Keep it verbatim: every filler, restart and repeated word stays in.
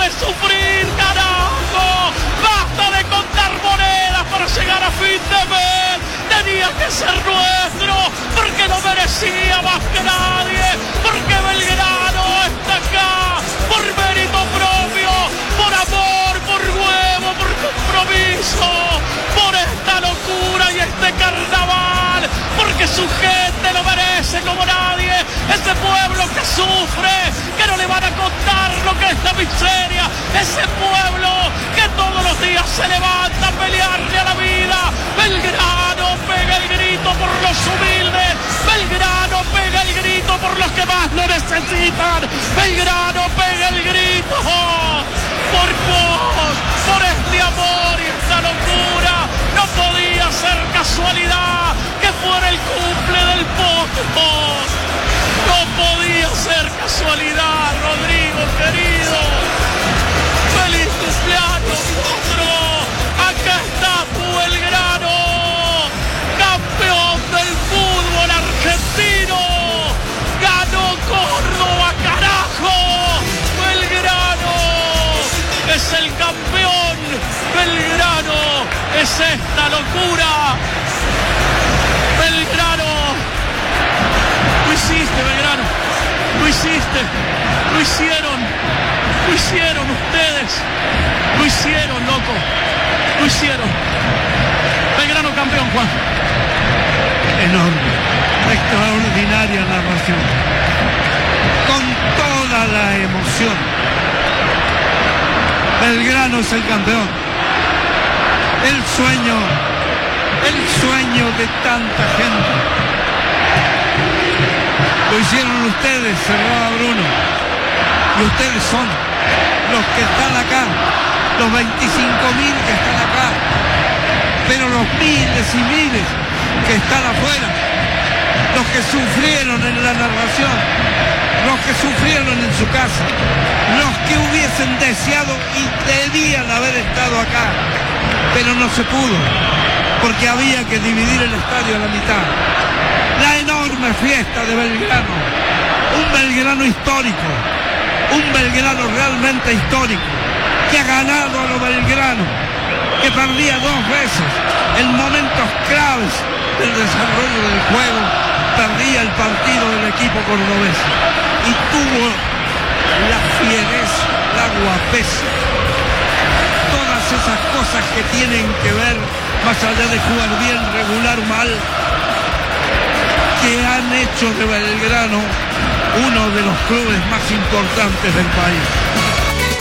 de sufrir, carajo. Basta de contar monedas para llegar a fin de mes. Tenía que ser nuestro, porque lo merecía más que nadie, porque Belgrano está acá por mérito propio, por amor, por huevo, por compromiso, por esta locura y este carnaval, porque su gente lo merece como nadie. Ese pueblo que sufre, que no le van a contar lo que es la miseria, ese pueblo que todos los días se levanta a pelearle a la vida. Belgrano pega el grito por los humildes, Belgrano pega el grito por los que más lo necesitan, Belgrano pega el grito por vos, por este amor y esta locura. No podía ser casualidad que fuera el cumple del Potro, no podía ser casualidad, Rodrigo querido. ¡Feliz cumpleaños, Potro! Acá está tu Belgrano, campeón del fútbol argentino. Ganó Córdoba, carajo. Belgrano es el campeón. Belgrano es esta locura. Belgrano, lo hiciste, Belgrano, lo hiciste, lo hicieron, lo hicieron ustedes, lo hicieron, loco, lo hicieron. Belgrano campeón, Juan. Enorme, extraordinaria narración, con toda la emoción. Belgrano es el campeón, el sueño, el sueño de tanta gente. Lo hicieron ustedes, cerraba Bruno, y ustedes son los que están acá, los veinticinco mil que están acá, pero los miles y miles que están afuera, los que sufrieron en la narración, los que sufrieron en su casa, los que hubiesen deseado y debían haber estado acá, pero no se pudo, porque había que dividir el estadio a la mitad. La enorme fiesta de Belgrano, un Belgrano histórico, un Belgrano realmente histórico, que ha ganado a los Belgrano, que perdía dos veces en momentos claves del desarrollo del juego, perdía el partido del equipo cordobés y tuvo la fiereza, la guapesa, todas esas cosas que tienen que ver, más allá de jugar bien, regular o mal, que han hecho de Belgrano uno de los clubes más importantes del país.